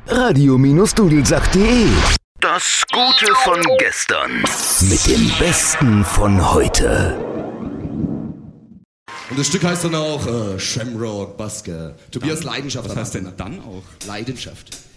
radio-dudelsack.de. Das Gute von gestern mit dem Besten von heute. Und das Stück heißt dann auch Shamrock Basker. Tobias Leidenschaft. Was heißt denn dann auch? Leidenschaft.